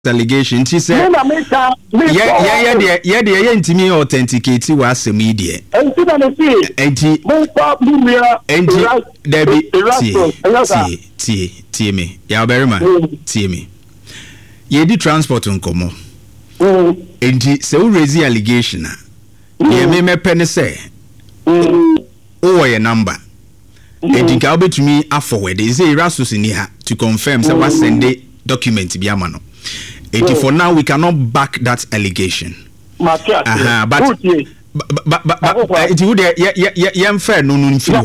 allegation. She said, yeah, the intimi authenticate was a media. And me, ya very man, me. Ye di transport on komo. And se u raise allegation. Ye me penny say, oh, your number. And you can to me afterward. They say Rasus in here to confirm. So what send the document biamano. And for now we cannot back that allegation. But it would fair no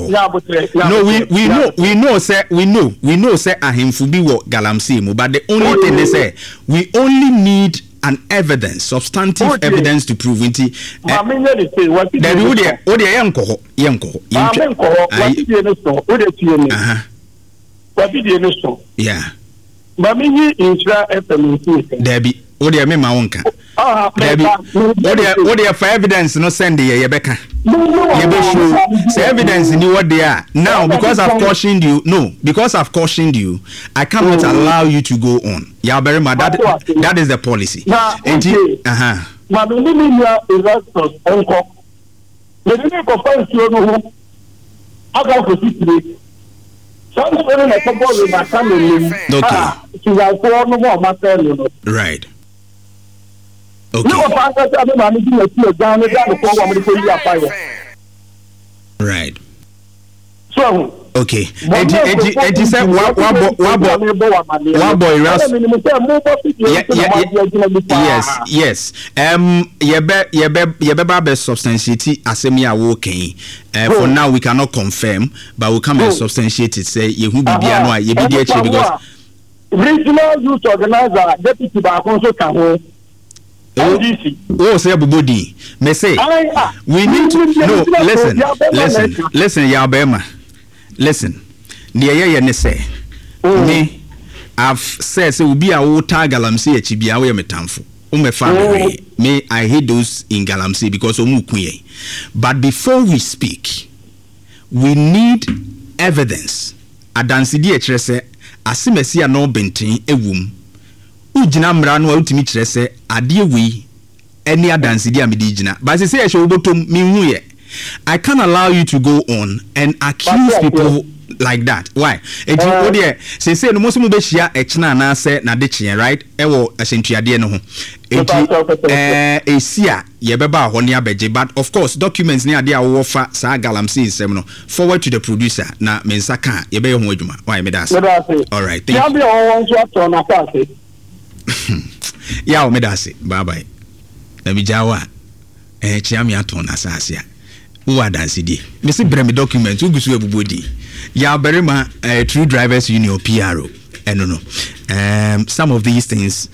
we know say ahim fubi wo galamsey mu, but the only thing they say we only need an evidence, substantive evidence to prove it. Yeah. Debbie, what do you mean, my uncle? Debbie, what do you for evidence? No send the Rebecca. Say evidence in what they are now because I've cautioned you. No, because I've cautioned you, I cannot allow you to go on. Yeah, very much. That is the policy. Right. Okay. Right. So. Okay. And you said what boy yes. Yebe substantiate asemi awoken. For now we cannot confirm, but we can substantiate it. Say you bibia no ye bi dey because regional youth organizer deputy ba konso ka ho. Oh, say Bubodi. Me say we need to listen, Yabema. Listen. Near ne say me I've said so be a water galamsey chibia we metamfo. Family. Me I hate those in galamsey because omukuye. But before we speak, we need evidence. Adansidi ekrese asimesi ano benten ewum. Ujina mra no utimi kyerese ade wi any adansidi amedi jina but say e show botom mi hu ye I can't allow you to go on and accuse people like that. Why? Eti wo de say no mo be hia e kina na say na de kien right e wo asentuade no ho eti esia ye beba ho ne abeje but of course documents ne ade a wo fa sa galamsey nsem no forward to the producer na mensa ka ye be ho adwuma. Why me das? All right, thank you. Yeah, me that's it. Bye bye. Let me jawa. Chiami aton asase a. Who are dance di? Me see bremi document who gusu ebubodi. Ya berema True Drivers Union PRO. No. Some of these things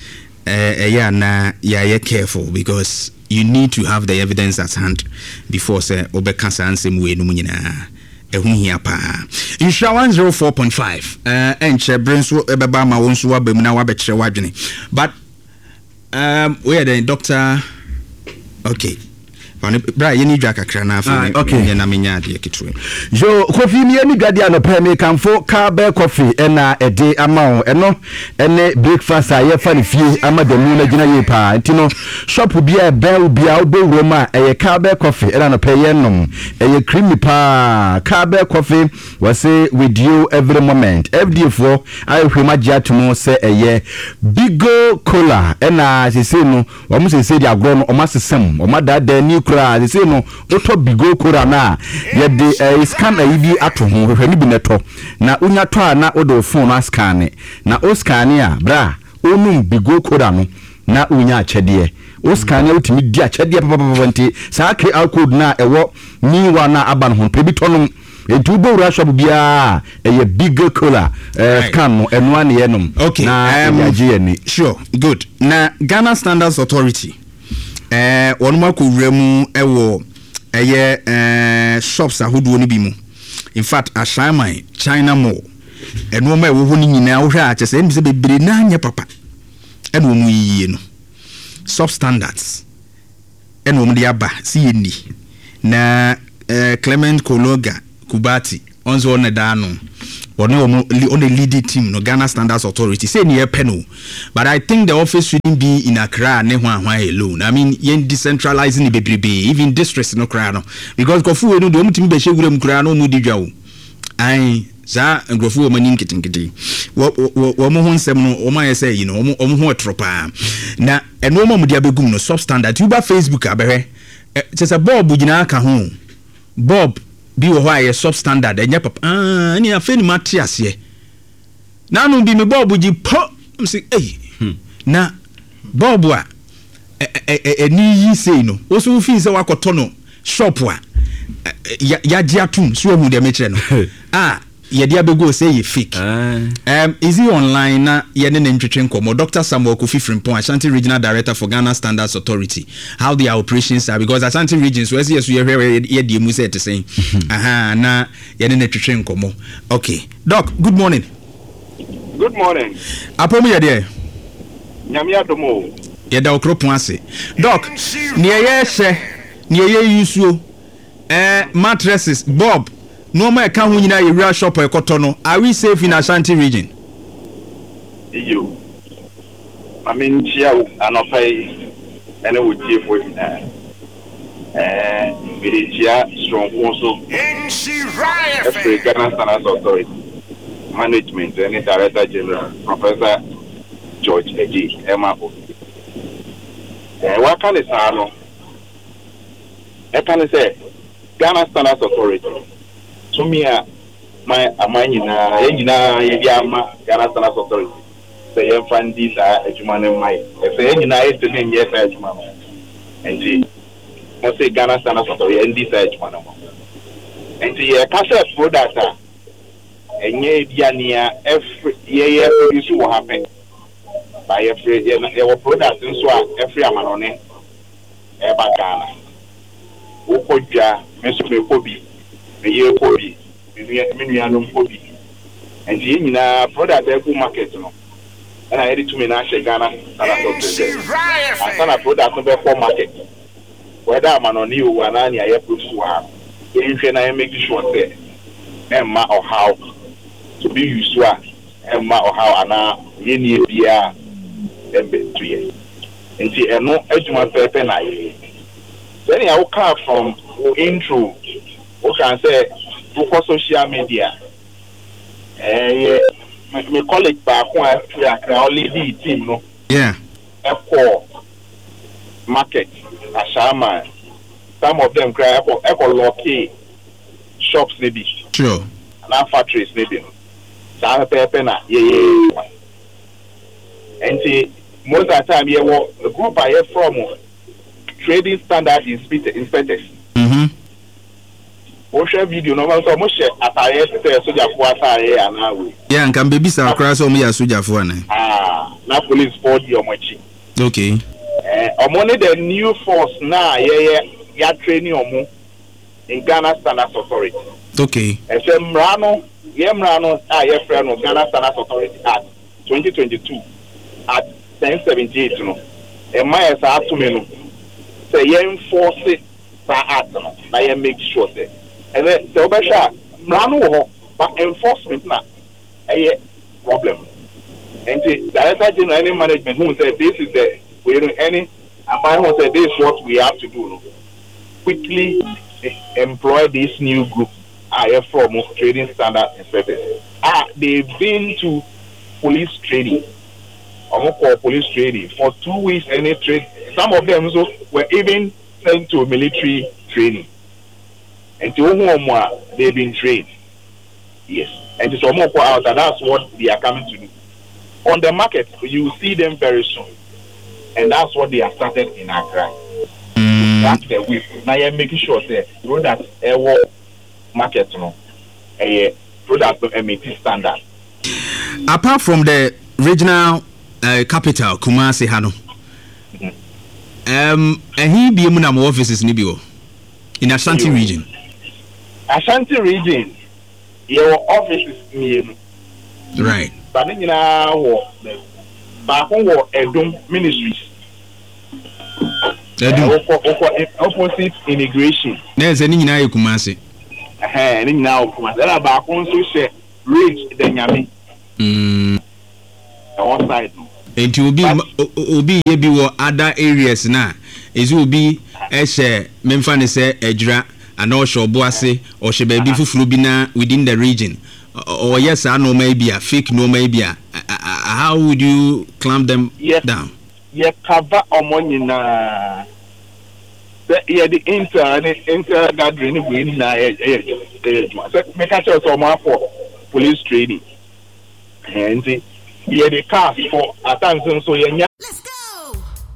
careful because you need to have the evidence at hand before say obeka sansem we no nyina. Ehunhia pa. Insha 104.5. Enche brenso ebeba ma wonso wa bem na wa bekere wadwene. But we are the doctor. Okay. Bra yeni dwa kakra na afa ne na menya de ketwe. Jo coffee mi ani dwade anopa me kanfo Carbe coffee na ede ama eno ene breakfast aye fa ne fie ama da mu na gina ye pa ntino shop bia bel bia obewuro ma eye Carbe coffee na no pa ye nom eye creamy pa. Carbe coffee we say with you every moment. FD4 aye hwema giatomo say eye Bigo Cola na se no wo mo se di agro no o ma sesem o ma da ni they say no auto Bigo Cola na ye de scan ayi ato ho hwehwe bi neto na unya to na odo phone na scan na o scan a bra onum Bigo Cola no na unya achede o scan ya utimi di achede papa nti sa QR code na ewo ni wa na aban ho pebi tonum etu bo wura shop bia eye Bigo Cola scan no eno ane ye nom na yaje ni sure good na Ghana Standards Authority wonuma ko wuramu ewo eye shops ahodo ni bi mu in fact Ashaman China Mall eno ma ewo ho ni nyina wo hwa ache se mbise bebre na anya papa eno mu yiye no substandards eno mu de aba si yeni na Clement Kologa Kubati onzo ne da no on the leading team no Ghana Standards Authority say near Peno, but I think the office shouldn't be in Accra ne alone. I mean yen decentralizing the baby even districts no cry no because Kofu no do mutimi be shegurem kura no mu digwa ai za ngrofu mani nkitikiti wo mo ho nsem no o ma say you know o mo ho tropa na eno mo dia begum no substandard you ba Facebook abehwe chese Bob gina aka ho Bob bi wo ho aye substandard enya papa ni afeni mate ase na no bi me Bob gi po msi na Bob a eni yi sei no wo so fi se wakoto no shop a ya giatum so hu de me kire no yedi abego say ye fake is he online na ye ne ntwetwe nkomo Dr. Samuel Kofi Frimpong Ashanti Regional Director for Ghana Standards Authority how their operations are because Ashanti regions so yes ye die mu say to say na ye ne ntwetwe nkomo okay doc good morning apomu ye de nyame adomo ye da okropon ase doc ne ye hye ne ye yusuo mattresses Bob no ma ka hu nyina ye real shop e koto no are we safe in Ashanti region you I mean chia anopai ene wo tie fo ina we chia strong also every Ghana Standards Authority management and Director General Professor George Eji Emabo what can say no I can say Ghana Standards Authority so me my amanyina yediama Ghana Standards Authority say you find this adwuma ne mai say nyina etene nye say adwuma enti mo say Ghana Standards Authority and this adwuma no enti ye ka say product enye biania every ye produce what happen by every ye product nso a every amanone e ba Ghana ukodwa meso me kobi ye kobi minuanum kobi and ye nyina product e go market no na e to me na she Ghana Standards Authority and product no be for market whether amanone o wana ni aye produce wa ye nhwe na make sure say emma or how to be used to emma or how ana ye ni bia embe to ye enti eno adwuma pepe na ye then I come from intro we can say for social media my colleague back one only the team no yeah echo market ashama some of them cry echo lucky shops maybe sure and factories maybe so pepe na yeah and most of the time you the group I hear from trading standard inspectors share video no so mo share atare say soldier for atare anawe yeah nkan baby sa akra so mo ya soldier for na na police for the omochi okay omo ne the new force na ya training omo in Ghana Standards Authority okay say mrano ye frɛ no Ghana Standards Authority Act 2022 at 1078 no e ma ya sa atome no say ye enforce that act no na ye make sure say and then the obesha mrano but enforcement na a problem and the Director General any management who said this is the we don't any and who said this is what we have to do no? Quickly employ this new group from trading standard inspectors they've been to police training police training for 2 weeks any trade some of them also were even sent to military training and to whom they've been trained. Yes. And it's almost out and that's what they are coming to do. On the market, you will see them very soon. And that's what they have started in Accra. That's the way. Now you're making sure that product market a product MAT standard. Apart from the regional capital, Kumasi Hano. And he be among our offices in Ashanti region. Ashanti region, your offices in right. But then back on Edom Ministries. Opposite immigration. There's any Kumasi. Now Kumasi. There are back on so share reach the nyame. On side. And to be be other areas now. Is will be share memfane say ejra and also boase or she baby fufurubina within the region. Or yes, I know maybe a fake no maybe a how would you clamp them down? Yeah, cover money na the inter gathering win na make a choice for police training. And the car for attention so yeah. Let's go.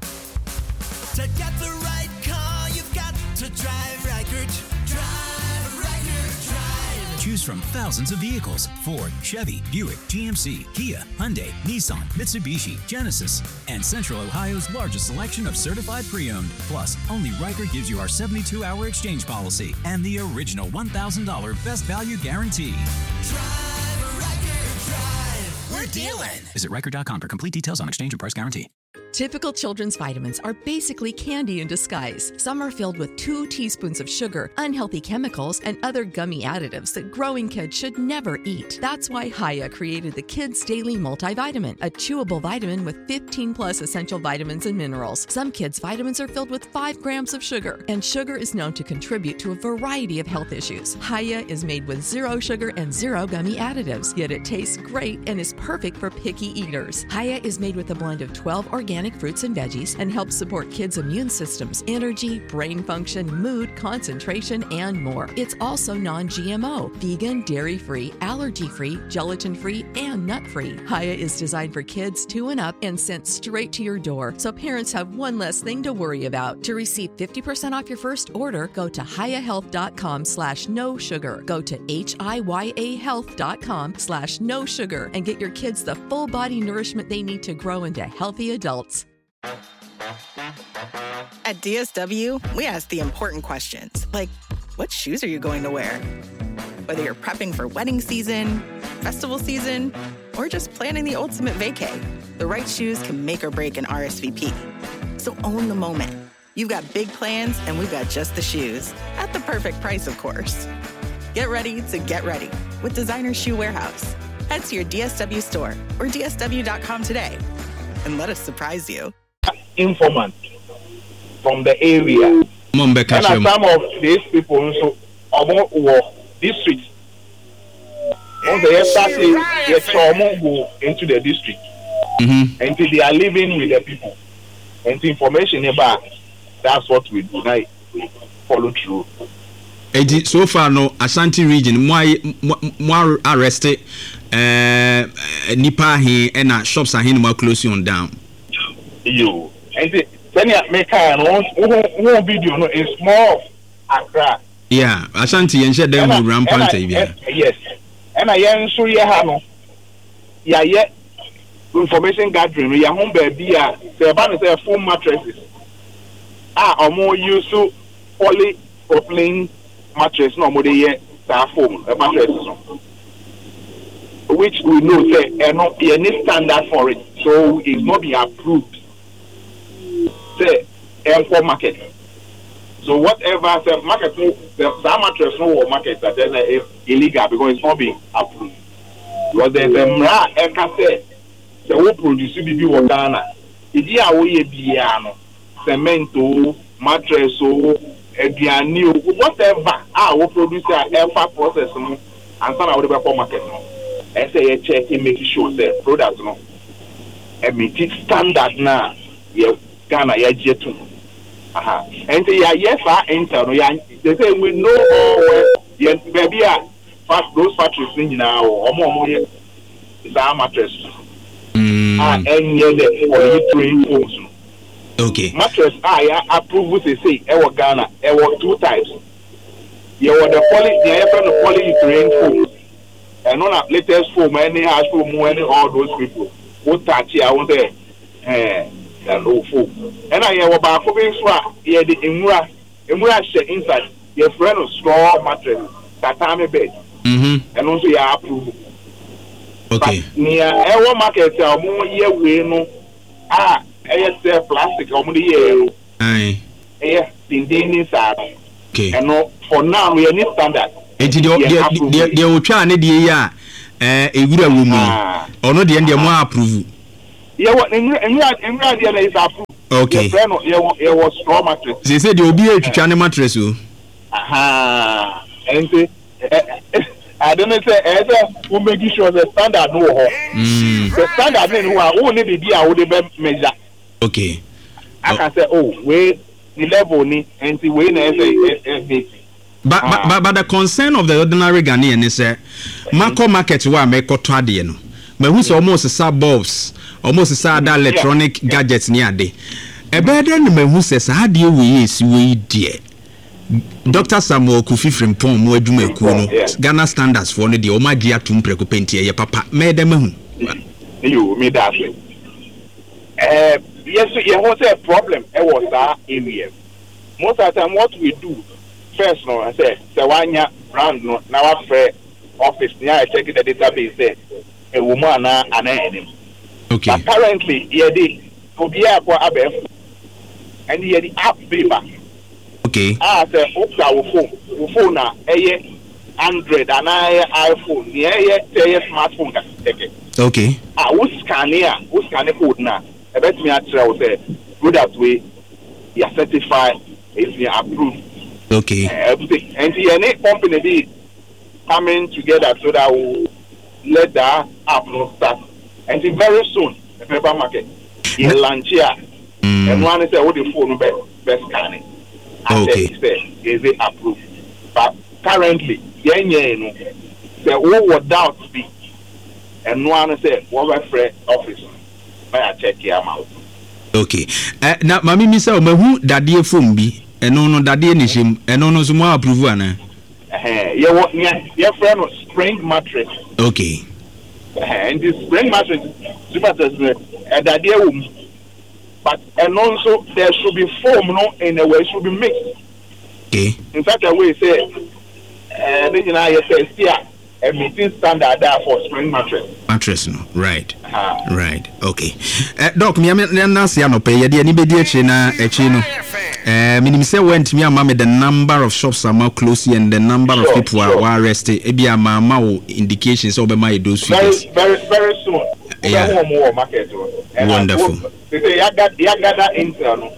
To get the right car, you've got to drive Reichert. Drive Reichert. Drive. Choose from thousands of vehicles: Ford, Chevy, Buick, GMC, Kia, Hyundai, Nissan, Mitsubishi, Genesis, and Central Ohio's largest selection of certified pre-owned. Plus, only Reichert gives you our 72-hour exchange policy and the original $1,000 best value guarantee. Drive Reichert. Drive. We're dealing. Visit Reichert.com for complete details on exchange and price guarantee. Typical children's vitamins are basically candy in disguise. Some are filled with 2 teaspoons of sugar, unhealthy chemicals, and other gummy additives that growing kids should never eat. That's why Hiya created the Kids Daily Multivitamin, a chewable vitamin with 15 plus essential vitamins and minerals. Some kids' vitamins are filled with 5 grams of sugar, and sugar is known to contribute to a variety of health issues. Hiya is made with 0 sugar and 0 gummy additives, yet it tastes great and is perfect for picky eaters. Hiya is made with a blend of 12 organic fruits and veggies and helps support kids' immune systems, energy, brain function, mood, concentration, and more. It's also non-GMO, vegan, dairy-free, allergy-free, gelatin-free, and nut-free. Hiya is designed for kids 2 and up and sent straight to your door, so parents have one less thing to worry about. To receive 50% off your first order, go to hiyahealth.com/no sugar. Go to hiyahealth.com/no sugar and get your kids the full body nourishment they need to grow into healthy adults. At DSW, we ask the important questions, like, what shoes are you going to wear? Whether you're prepping for wedding season, festival season, or just planning the ultimate vacay, the right shoes can make or break an RSVP. So own the moment. You've got big plans, and we've got just the shoes. At the perfect price, of course. Get ready to get ready with Designer Shoe Warehouse. Head to your DSW store or DSW.com today, and let us surprise you. Informant from the area. And some of these people also are district. Once they start they go into the district until they are living with the people. And the information about that's what we do now. Follow through. So far, no Ashanti region, more arrested. Nipa he and shops are more closely on down. You and then you make one video. No, it's more of Accra. Yeah, Ashanti and share them with rampant. Yes, and I am sure you have no. Yeah, information gathering. You home baby. The ban is a full mattresses. Or more used to polypropylene mattress. No more the foam mattresses. Which we know say not any standard for it, so it's not being approved. Say for market. So whatever the market, the mattress no market that is illegal because it's not being approved. Because there's a mra say the whole produce be Ghana. Idi awoye biano, cemento, mattress ediani whatever our producer ever process no and sana we be market no. I say you check and make sure the product no meet standard na you Ghana ya jetu. And say yes enter no ya they say we know where baby those factories in now omo here is our mattress. And the polyethylene foams. Okay. Mattress I approve they say Ghana 2 types. You want the polyethylene foams. And on that latest foam, any hash foam, any all those people who touch here, I want the low foam. And I have about cooking swap, yeah, the Imura share inside your friend of straw mattress, tatami bed, and also you approve. Okay. But near our market, more year we know, plastic, or the year, inside. Okay. And no, for now, we are not standard. They will try and ewura wo mu ono de ndie mo approve ye wo enwura de na is approve okay ye was straw mattress they say the obi etwitwa ne mattress o ente I don't know say we make sure the standard no ho the standard no ho need be dia wo de be measure okay I can say we the level ni ente we na say but the concern of the ordinary Ghanaian is market wa me koto ade no ma hu so almost sa bulbs almost sa other electronic gadgets ni ade e be dey no ma hu se sa ade we esi we die Dr. Samuel Kofi Frimpong mo adwuma ekuo no Ghana standards for no de o magi atum preko penti ye papa me dem hu you me that yes you want a problem e was that area most of the time what we do first no I say wanya brand no na wa free office near I check the database there a woman and him okay but currently here dey obia kwa abef and here the app paper okay say wo phone na Android and iPhone near smartphone ka take okay wo scan code na e bet me atra wo say good that way you certify is approved okay and any company be coming together so that we let that app start and very soon the paper market you launch here and one is what the phone best scanning okay is it approved but currently no say what doubt be and one say what free office I check here out okay na mami mi say o mahu dadie phone bi eno no dadie ni him eno no so mo approve ana your friend was spring mattress okay and this spring mattress super dadie but and also there should be foam no in a way should be mixed okay in such a way say you know you say here a meeting standard there for spring mattress no right right okay doc me na see anope ye de ani be di echi na echi no minim say went me ama me the number of shops are close here and the number of people are arrested e bia ma wo indications so be my those figures very soon yeah more market wonderful they say you got intel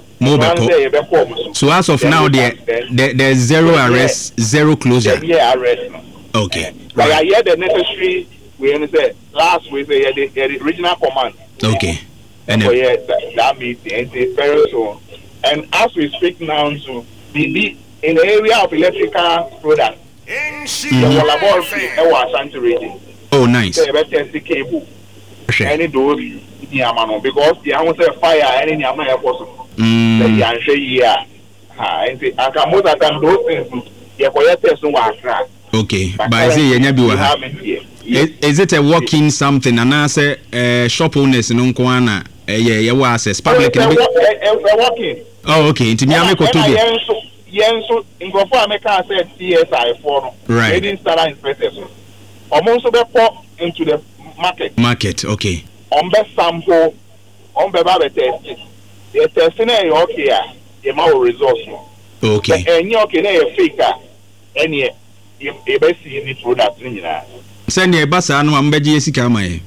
no so as of now there's zero arrest zero closure arrest okay but I hear the necessary we say last week say the regional command okay and that meeting and it's very soon and as we speak now to be in the area of electrical products the laboratory Ashanti region oh nice the cable any those because the answer fire any possible the answer here and most of them those things you test no okay but I say yenya bi wa ha is it a walk-in something and I say shop owners no nko ana ye wa access public walk-in oh okay intimi ame ko to be yenso ngofo ameka say TSI for no right trading standard inspectors omonso be pour into the market okay be sample be ba be test the test na e okay ah e ma o results no okay enye okay na e fake ah ene e be see ni product ni nyina send e basa no am beje sika amaye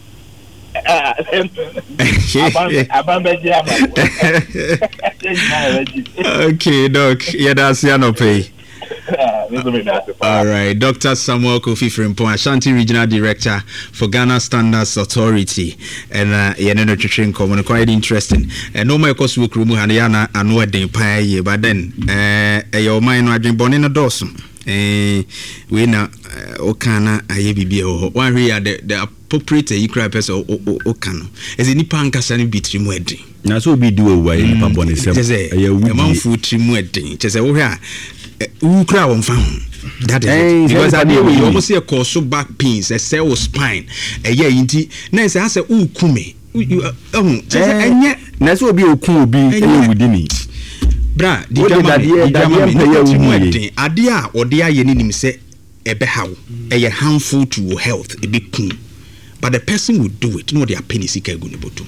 okay doc yeah that's no pay all right Dr. Samuel Kofi Frimpong Ashanti Regional Director for Ghana Standards Authority and no nutrition common quite interesting and no my course we krumu hana anu den pa ye but then your mind no adwen bone no doso we na okana aye bibia ho one we the appropriate you cry person okano as any pankasa ni bitri mu eden na so bi do wa ni pa bone sem aye wu manfu tri mu eden chese wo hwe a wu cry won fa that is it because I we almost see a cause back pains a cell spine eye yinti na say ase ukume chese enye na so bi okun obi ene wudini bra di ade a ode aye ni nim se ebe haw eye harmful to your health e be kun but the person will do it no their penis ka gu ne botum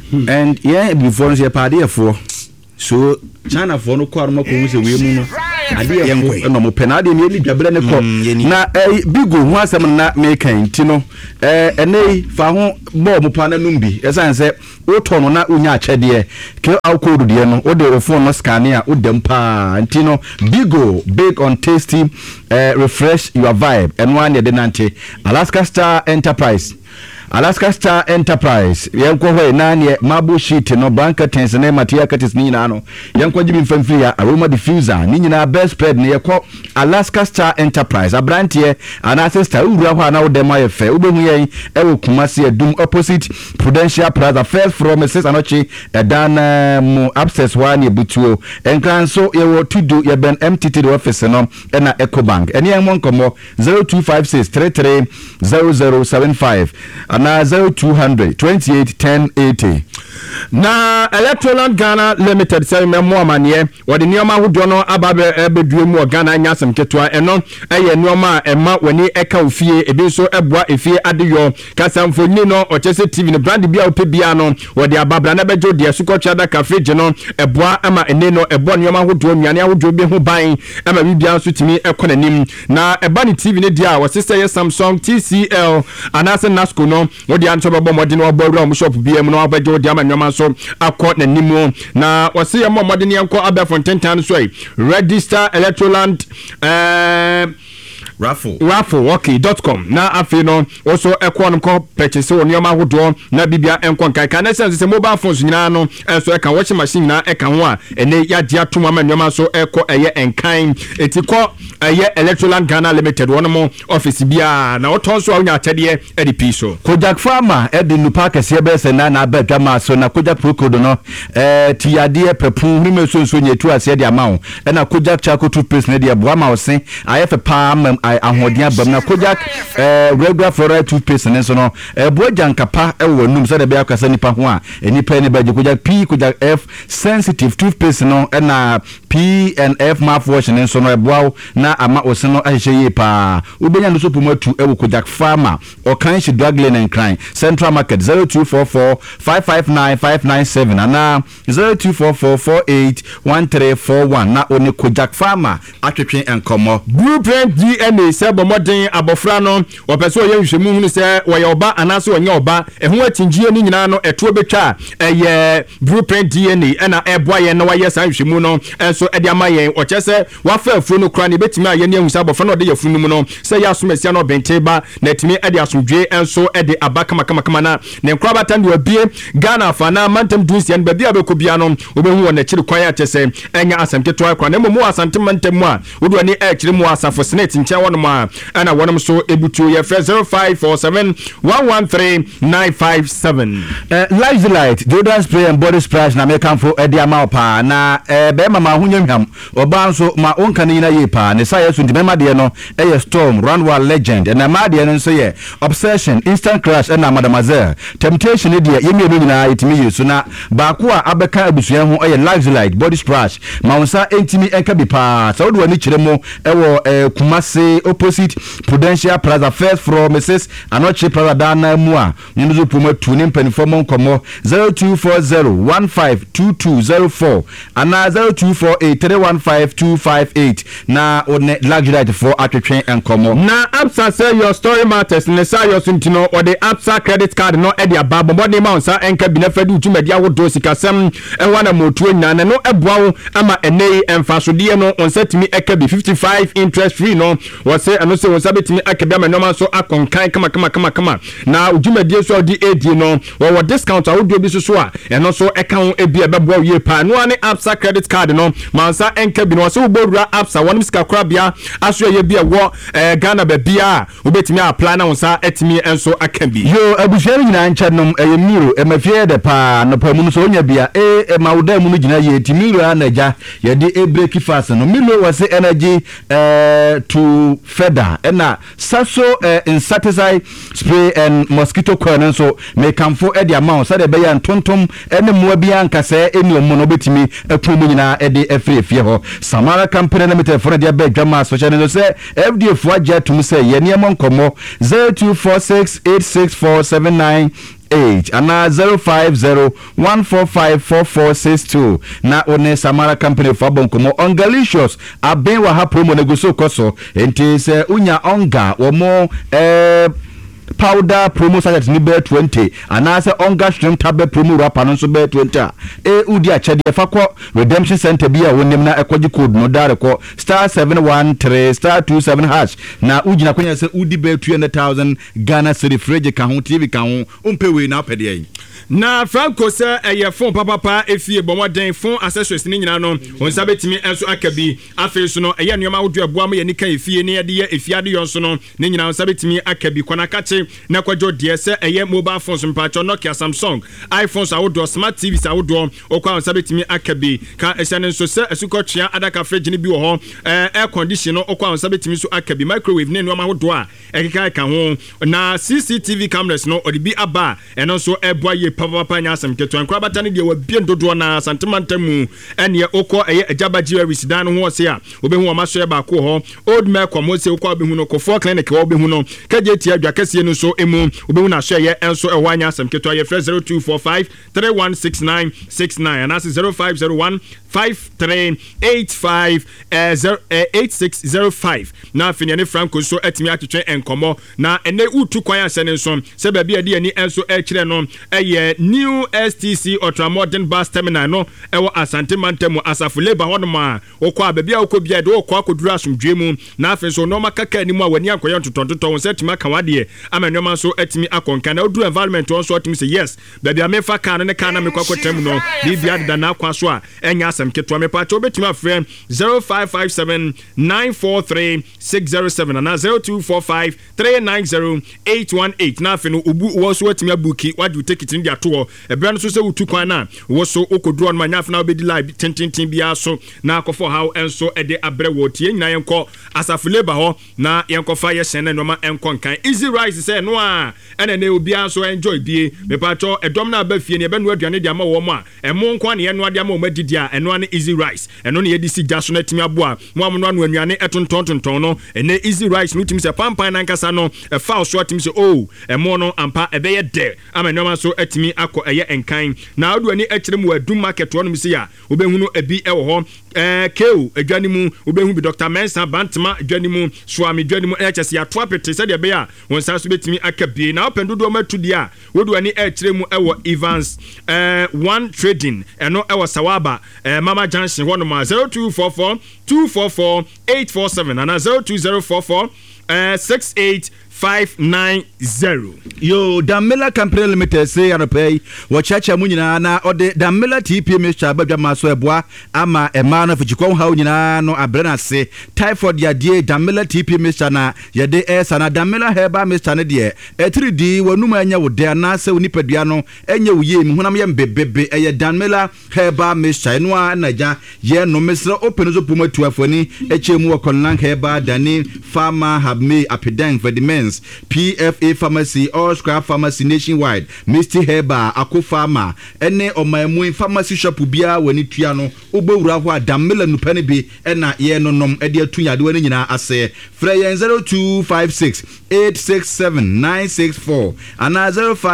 and yeah before say party for so China for no kwar mako hu se we mu no ade yɛfo no mo penade ne ni dwabere ne kɔ na bigo ho asɛm na mekan ti no ɛnei fa ho bɔ mo pa na numbi ɛsan sɛ wotɔ no na unya akyɛdeɛ ke alcohol deɛ no wode wo phone no scan a wodam pa nti no bigo big on tasty refresh your vibe and one de nante Alaska Star Enterprise yenko hoy na ne mabu sheet no banka tense na matia katis ni nyina no yenko gibi mfamfiri ya aroma diffuser ni nyina best spread ne yekɔ Alaska Star Enterprise abrantie ana sister ura ho na wode ma yefe ubehu yen ewo Kumasi Adum opposite Prudential Plaza first from Mrs. Anochi edan mu access one butuo enkran so yewo tudu ye ben MTT office no na Ecobank eni en mon komo 0256330075 na 0200 28 1080 na Electroland Ghana Limited say memo amane wode nioma hodo no ababe ebedue mu Ghana nyasem ketwa eno eye nioma ema wani eka ofie ebi so eboa efie adeyo kasamfoni no ochese TV ne brand bia opebia no wode ababra na bejo de sukotwa da cafe no eboa ama ene no ebo nioma hodo nwane hodo bi ho ban ama bibia so timi ekonanim na eba ni TV ne dia wosese ye Samsung TCL anase Nasco no wode anto bebo mode no obawura mu shop bia mu no abejo de ama nyoma so akọ na nimu na wose ye mo mode ne enko abia fontentan so register Electroland raffle.com na afi no also ekon ko purchase woni ma hodo na bibia enkon kai na sense mobile phones nyina no enso eka washing machine na eka ho a ene yade atoma ma nyoma so eko eye enkan etiko eye Electroland Ghana Limited wono mo office bia na oton so awnya atede edi piso Kojak Farmer edi nupa kese be se na abega ma so na Kojak Procodo no tiade pepu rime so nyetu ase de ama wo na Kojak Charcoal toothpaste ne de boa ma wo se ayefe pa ahodia bam na Kojak regular fluoride toothpaste ne so no boa jankapa ewo num se de be akasa nipa ho a nipa ne ba Kojak P Kojak F sensitive toothpaste no na P and F mouthwash ne so no boa na ama oseno ahye pa ubenya no so pomatu ewo Kojak Farmer o kan shi Douglas and Crime Central Market 0244 559 597 ana 0244481341 na oni Kojak Farmer atwetwe enkomo Blueprint DNA sebo modern abofra no opeso ye nhwemu hunu se woye oba anase onye oba ehu atinjie ni nyina no eto betwa eye Blueprint DNA na eboa ye na waye san nhwemu no enso ede ama ye ochese wafa afuro no kra ne betimi aye ne ahusa abofra no de ye funu mu no se ya asomesia no benteba na etimi ede asomdwe enso ede abaka kama na ne nkra batan de abie Ghana fa na mantem dunsia ne babia bekobia no obehu wona chiri kwan ya chese enya asamketo akra na mu asantem mantem mu a wodo ni chiri mu asafo senate ntia wono ma ana wonom so ebutu ye fre 0547113957 Light deodorant spray and body splash na make am for edi ama pa na be mama hunyam oba nso ma onka ni na ye pa ne say so ndimema de no eye Storm Runwell Legend na ma de no nso ye Obsession Instant Crush na Mademoiselle Temptation de ye mienu nyina itimi yesu na ba ko a abeka abusua ho eye Light body splash ma onsa entimi enka bi pa sa wodo ani kire mo ewo Kumasi opposite Prudential Plaza first from Mrs. Anochi Plaza dana mu a nyuzu pomatu ne mpanifo komo 0240152204 ana 0248315258 na one luxury for atwetwen enkomo na Absa say your story matters ne say your suntino or the Absa credit card no e dia babo body ma onsa enka bi na fadu tumadi awodo sikasem enwana motuo nyana no eboawo ama enei emfasode no onsatimi eka bi 55 interest free no wose eno se wonsa betimi akabia manoma so akonkan kama na ujumadi so di edi no wo discount awodo bi so a eno so eka ho ebi ebeboa ye pa no ani Absa credit card no mansa enka bi no wose ubodura Absa wonim sika krabia aso ye bi wo Ghana babia ubetimi apply na wonsa etimi enso aka bi yo abushari nyina nchanom miro emafie de pa no pa mu so onya bia mawuda mu gina ye timiro anaja ye de break fast no milo wase energy to feather na saso insecticide spray and mosquito coil so me kamfo e de amount so de be ya ntontom ene mo bia nkase eni omo no betimi apumu nyina e de efrefie ho Samara company limited for de be dwama so chane so say FDF waja tum say ye niam nkomo 0246864798 05014544468 ana 05014544462 na one Samara company for bonkomo ongalicious aben wa ha promo negoso koso enti se unya onga womo powder promo sachet ni be 20 anase onga shrimp tablet promo wrapper no so be 20 udi achede fakọ redemption center bia wonim na ekoji code no dare ko *713 *27# na ugina kwanya se udi be 200,000 Ghana cedi frege ka ho TV ka ho umpewe na apede yi na Franco se eye phone papa efie bomoden phone accessories ni nyina no onsa betimi enso akabi afi so no eye nneoma wodu aboa ma yanika efie ne ye efiade yon so no ne nyina onsa betimi akabi kwana kache na kwajo de se eye mobile phones mpacho Nokia Samsung iPhones awodo smart TVs awodo okwa onsa betimi akabi ka esiane nso se esukotwea adaka fridge ni bi wo ho air condition no okwa onsa betimi so akabi microwave ne nneoma wodo a ekeka ka ho na CCTV cameras no odibi aba eno so eboa ye papa nya asem keto ankra batane de wa bien dodo na santimantamu ene okọ eye ajabaji resident ho se a obehu o maso e ba ko ho old man komo se okọ obehu no ko clinic wo obehu no kaje ti adwa kase no so emu obehu na so ye enso e ho anya asem keto ye 0245 316969 and as 0501 5385 na afini ne Franco so etimi atwetwe enkomo na ene utu kwan asene so se ba bia de ani enso e kire no eye new STC ultramodern bus terminal no ewo Asante Mantemu Asafu Labor honoma okwa ba bia okobia de okwa akodura asomdwe mu na afin so no makaka ni mu a wani akoye ntotontoto se etima kawade amanyoma so etimi akonka na odu environment on so etimi say yes ba bia me fa kan ne kan na me kwakotam no bibia da na akwa so a enya ketwa me pa obetuma frɛ 0557943607 na 0245390818 na afeno obu wo so watimi abuki wadu ticket ndi ato ebra no so se wutu kwan na wo so okodro no manya afena obedi live tintintin bia so na akofo how enso ede abre wo tie nyina yenko Asafu Labor ho na yenko fa ye sene no ma enko nkan easy rice se no a ene ne obi so enjoy bie me pa cho edom na ba fie ne ebe no aduane dia ma wo mo a emo nko na ye no dia ma o madidi a eno ne easy rice eno ne yedi si jaso na timi aboa mo amono anu anuane etontontonton no ene easy rice no timi se pampan na nkasa no e fa so timi se emo no ampa ebe ye de amenoma so etimi akọ eye enkan na aduani ekire mu adu market wo no misi ya obehunu ebi ewo ho keu adwani mu obehu bi Dr. Mensa Bantama adwani mu Swami adwani mu ehese ya toapete se de be a wonsa so betimi akabi na opendodo matudi a woduani ekire mu ewo Evans one trading eno ewo Sawaba Mama Junction one ma 0244 244 847 and 02044 68590. Yo, Damela Company Limited say anopay wachacha mu nyina na ode Damela TPM cha badwa maso eboa ama emano fichikon ha nyina no abrana se typhoid ya die Damela TPM cha na yede esa na Damela heba Mr ne de 3D wanuma anya wo de na se onipadua no enya wo ye mi honam ye mbebebe eye Damela heba Mr no anaja ye no mesra open zo pumatu afoni echemu wakonlan heba dani farmer have me apedang for the men's PFA Pharmacy or Scrap Pharmacy nationwide Misty Heba Ako Pharma ene omamu pharmacy shop bia wani tua no obewura ho Damela nupane bi ena ye no nom ede atunya de wani nyina ase frɛ yɛn 0256 867964 ana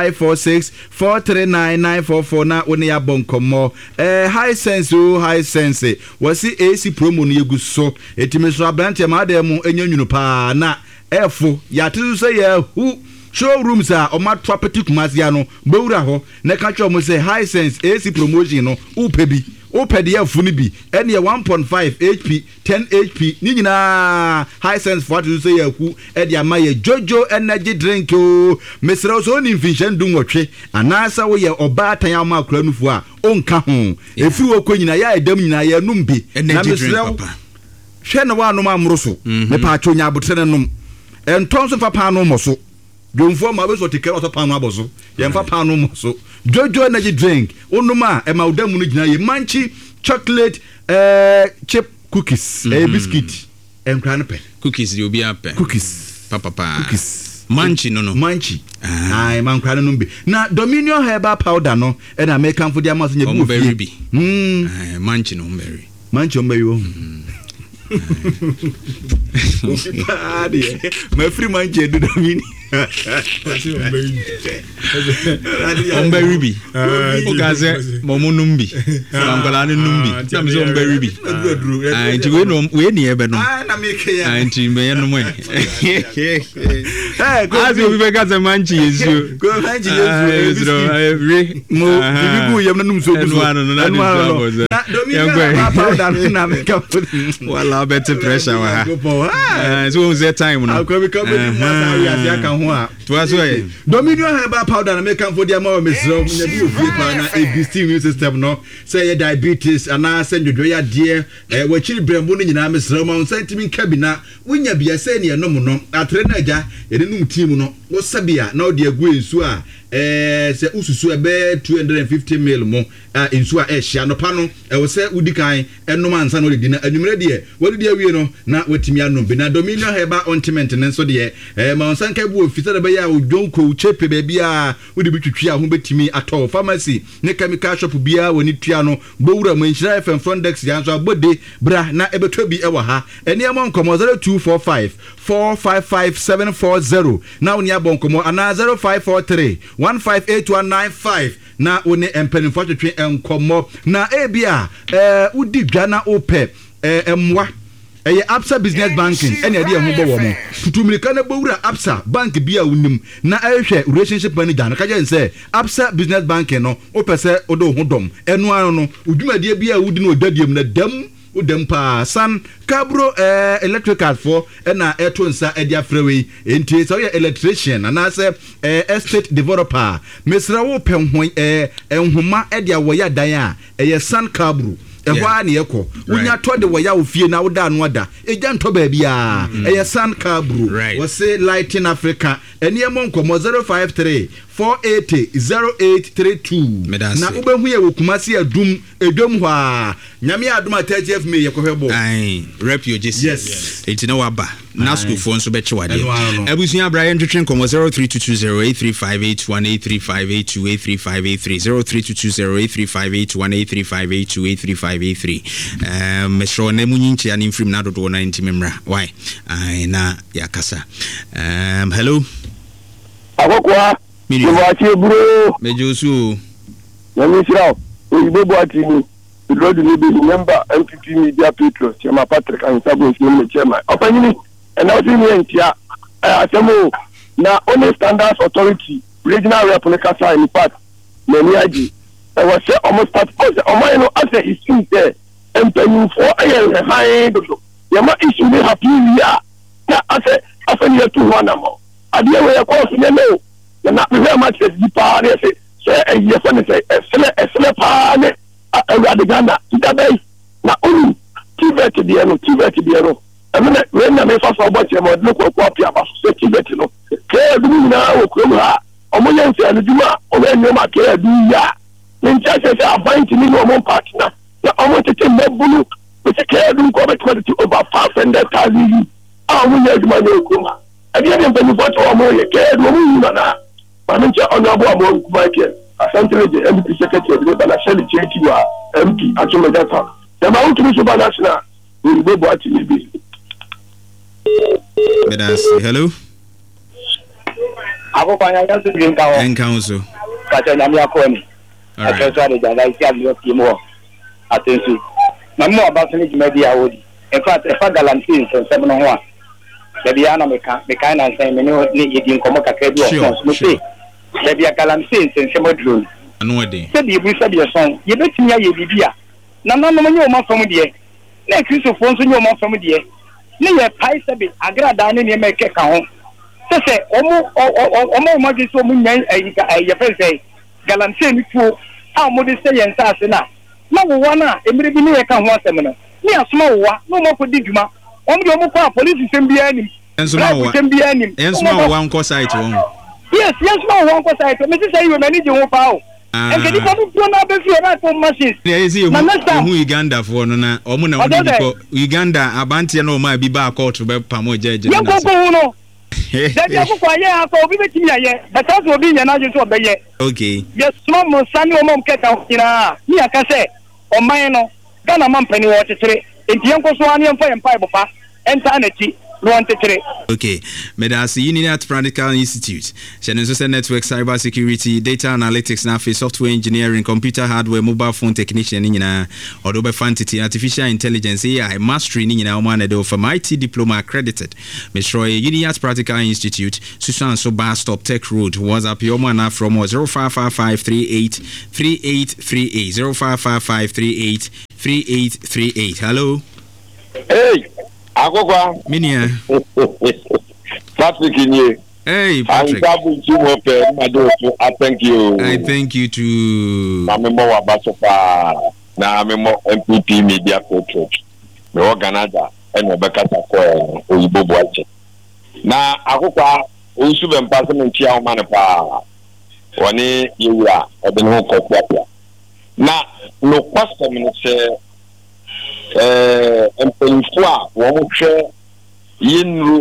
0546439944 na woni ya bonkomo high sense wasi AC promo no yegu so etime so abrante ma ademu enyanwunu pa na efo ya tizu se ye hu showrooms a o ma property kumazia no bewura ho na ka twa mo se high sense AC promotion no upebi opedi ya funi bi ene 1.5 HP 10 HP ni nyina high sense for to say yaku e dia maye jojo energy drink o mesra so ni finchen dun wotwe anasa wo ye obatan ya ma akura nufu a onka ho efi wo ko nyina ya edam nyina ya numbi na mesra hwe na wa no ma amroso me pa acho nya abotre num entonso papa no moso Jomfo ma beso tikero so panu aboso yemfa panu moso jojo energy drink onuma e ma odamu no gina ye manchi chocolate chip cookies biscuit enkran pe cookies you be up cookies papa cookies manchi no manchi ai mankran no be na Dominion herbal powder no e na American food amaso nya bi ofie manchi no berry manchi ombe yo ma free manchi edu Dominion Ombe Okaze Momunumbi. Mambalani Numbi. Some Zombe Ribi. And to win we near Benon. And to me and way. As you because a manchi is you. Go well, I better pressure. So was that time now. Dominion have powder and make for their mom is ABC system. No, say diabetes and I send you dear. We're children bunning in Amis Roman sentiment cabinet. When you be a senior no mono, a trainer, a new team no, was Sabia, no dear Gwyn Sua. Say Usu be 250 mil more in Sua Shano Pano. I was say Udikai and no man's only dinner and you what did you know? Not with Timiano Bina Dominion have on maintenance so dear. Mount Sanka Wolf, Fisabaya, don't go cheap baby. Would you be to Chia who bet me at all? Pharmacy, Nekamika shop beer when it piano, Bora, Menchef and Frontex, Yansa Body, Bra, not able to be ever ha. And your mom come 0245 455 740. Now near Boncomo, another 0543 158195. Na one empeni for twetwe enkomo na ebia udi dwana ope emwa eye Absa Business Banking ene de ho bo wo mo tutumilika na bowura Absa Bank bia unim na ehwe relationship manager na kaje nse Absa Business Banking no opese odo ho dom enu anu no udwumade bia udi no odadiem na dam udempa san cabro electrical for na eto nsa edia freeway enti so ye electrician na say estate developer mesra wo penhon enhoma edia wo ya dan a eye san cabro ehwa na yeko unya to de wo ya ofie na wo da no da eja nto ba bia eye san cabro wo say lighting Africa eni emonkomo 053 480-0832 na ubehu ye wokumasi adum edom hwa nyame adum atachef me ye kohwebo refugees yes it na waba na school phone so be chewade abusuya Brian twetwen komo 03220835818358235823 mesro na munyinchi ani mfrim na dodo na ntimemra why na yakasa hello akokwa Mejosu. Yamisra, Uiboatini, the Lord will be member MPP Media Petro, Chema Patrick and Sabo Chairman. Openly, and now in Tia, Asamo, now only Standards Authority, Regional Republicasa in part, Meniaji. I was almost part of the Omano after his team there, and paying for a high Yama issue may have you. I said, you 2 1 more. I didn't wear a course in the na very much is the party say yes and say a party a Ghana to bay na only Tibet the no I mean when I make us about your look or copy about Tibet no care do now okuma omoyen say aduma o we no ma care do ya then just say appoint me no more partner na omo tete mebulu we say care do go bet to over 500,000 ah we need money okuma I didn't pay for omo care do na Manager Honorable Amon Michael, Assembly MP Secretary of the Banashali Chetiwa, MP Achomedata. The Mount Musuba National will be bought in the business. Hello? And Council. Katanamia Koni. I tried to like your team more. Attention. No more about any media would. In fact, a Fagalantin from 701. The Diana Mecana saying, you know, in Komoka Kedu. There be a galamsey and some drone. No idea. Said you said your song. You bet me a Bibia. No, more from the next is a phone to your mom from the near a pie sabi, a grad in your make a count. So say, almost much is so many a friend say, galamsey for how much say and Sassina. No one, a maybe near a count one seminar. Near small one, no more for Digma. Only your police can be any. And small can be any. And small one cause I yes, no one was I. Mrs. Say you manage your power. And can you come to another machine? There is you Uganda for Nona or Uganda, Abanti no my be back out to Pamo Judge. Young Coco, but that will be an agent to obey. Okay. Yes, Mom, son, your mom cat out in a near Casse or Mino, Ghana Mum Penny Water Tree, in the Uncle Swanian Fire and Pipe, and Sanity. no one tetere. Okay, Medasi Unity Practical Institute. Shenandoah Network, Cyber Security, Data Analytics, Nafi, Software Engineering, Computer Hardware, Mobile Phone Technician, Adobe Fantasy, Artificial Intelligence, AI, Mastery, Omane from IT Diploma accredited. Mishroy Unity Practical Institute, Susan Soba Stop Tech Road, WhatsApp your mana from 055538 3838 055538 Hello. Hey, Agogwa. Minia. Patrick Inye. Hey, Patrick. I thank you. I thank you too. I'm a more Basopa. Now I'm a more MPP Media Portrait. The organizer and Rebecca Sako Oyibo Boache. Now, Agogwa, Usu and Passman Chia Manapa. One you are at the no Kopia. Now, no question say. Mpanyinfoɔ wɔn yɛnuru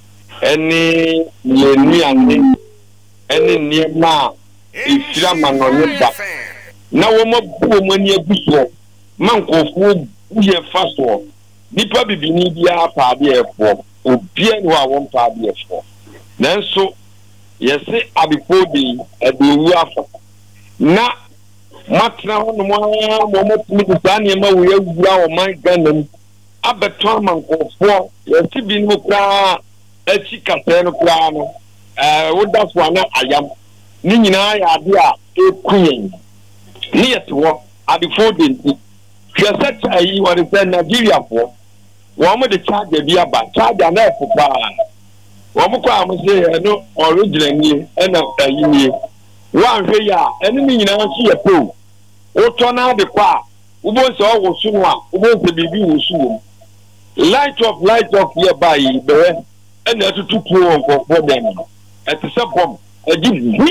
ɛne yɛnuane ɛne nneɛma a ɛfiri ama no ne ba na wɔn abu wɔn ani agu soɔ ma nkɔfoɔ yɛ fa soɔ nipa bibini biara paade ɛfoɔ obiara ne hɔ a wɔn paade ɛfoɔ nanso yɛse abifo de ɛde owu afa na matra no mo tumi de saa nneɛma wo yɛwura wɔ man Ghana abɛtɔ amankɔfoɔ yɛsi bi no koraa akyi kasɛɛ no koraa no woda so ana ayam ne nyinaa yɛ ade a ɛku yɛn ne yɛte hɔ adefo de nti hwɛ sɛ kyayi wɔde sɛ Nigeriafoɔ wɔn mo de charge bi aba charge na ɛfo paa wɔn mo kɔ a mo sɛ ɛno original nie ɛna ayi nie wanhwe ya ene ni nyina nso ye po oto na de kwa ubo se owo su no a ubo se bibi wo su wo light of here by be ene atututu won ko dem ete se bom agi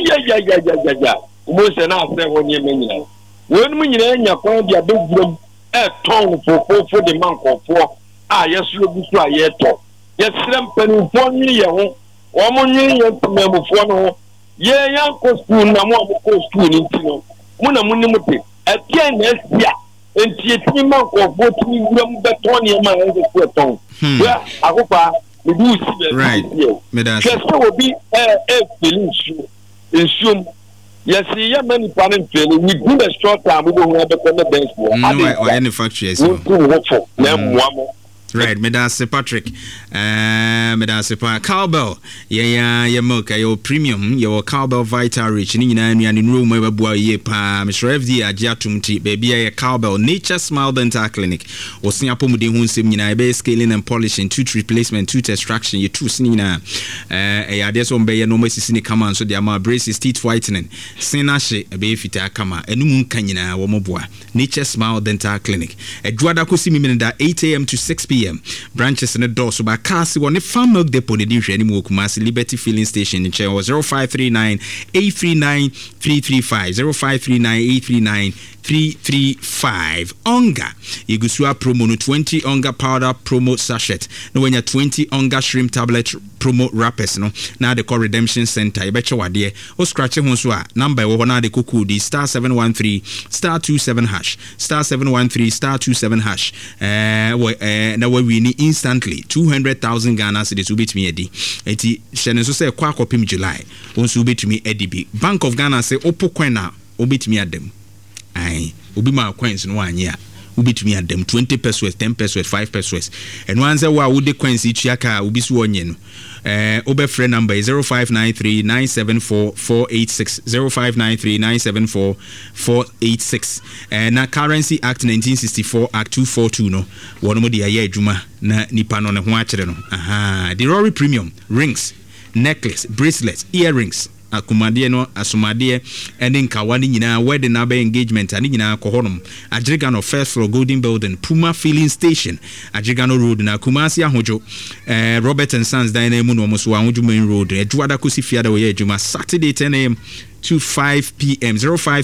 ya ubo se na ase ho ni nyina won mu nyina nya kwa dia beguram e ton fofo de mankofo a yesu ogusu a ye to yesrem panufo nyi ye ho wo mo nyi ye tumamufo no ho ye yan ko school na mo ko school ni tino mo na mo ni mo te atia na asia enti etimi man ko botumi wuram beton ne ma en ko ton ya akopa me do si be right me da so obi feeling issue yes ye many panel feeling we do the short time we go be ko na dance for why any factory so na mo right, Medase Patrick, Medase Pa Cowbell, your milk, your premium, your Cowbell Vital Rich, Nina, and in room where boy ye pa, Mr. FD, a Jatumti, baby, a Cowbell, Nature Smile Dental Clinic, or Singapore Mudihun Simina, base scaling and polishing, tooth replacement, tooth extraction, your tooth Nina, a Adeson Bay, no mercy come on, so the amount braces, teeth whitening, Senashe, a bayfita kama, and Moon Canina, Womoboa, Nature Smile Dental Clinic, a Duada Kusimina, 8 a.m. to 6 p.m. Branches in the door so by Kasi on the farm milk depot the dish anymore Kumasi Liberty Filling Station in chair 0539 839 335 0539 839 335 Onga Igusua promo no 20 Onga powder promo sachet no when you 20 Onga shrimp tablet promo wrappers no now the call redemption center you betcha wade o scratch ho so a number wo na de kuku di star 713 star 27 hash star 713 star 27 hash na we ni instantly 200,000 Ghana cedis will be to me edi enti shene so say kwa kopim July won so be to me edi bi Bank of Ghana say opo coin na obetumi adem ai obi ma coins no anya obetumi adem 20 pesos 10 pesos 5 pesos and one say wa wo de coins ituaka obi so onye no obe free number 0593 974 486 0593 974 486 na Currency Act 1964 Act 242 no wono mo de aye adwuma na nipa no ne ho akere no the Rory Premium rings necklace bracelets earrings akumade no asomade ene nkawani nyina wedding na be engagement ani nyina kohonom Ajirigano first floor Golden Building Puma Filling Station Ajirigano Road na Kumasi ahojo Robert and Sons dine mu no mo so ahojo main road eduada kosi fiada we adwuma Saturday 10 a.m. to 5 p.m.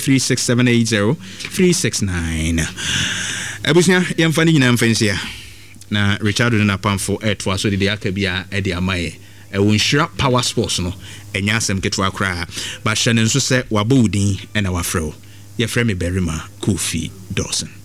0536780369 Abusia yemfani nyina mfansia na Richard na pamfo etwa so de akabia e de amaye Winshira Power Sports no enya asem ketwa kra ba hyene nso se wabodin na wafrew ye frɛ me Berima Kofi Dawson